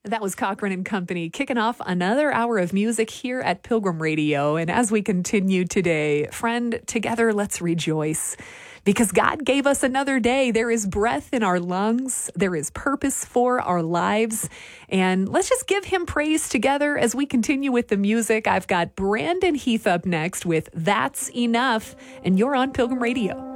That was Cochran and Company kicking off another hour of music here at Pilgrim Radio. And as we continue today, friend, together let's rejoice because God gave us another day. There is breath in our lungs. There is purpose for our lives. And let's just give him praise together as we continue with the music. I've got Brandon Heath up next with That's Enough, and you're on Pilgrim Radio.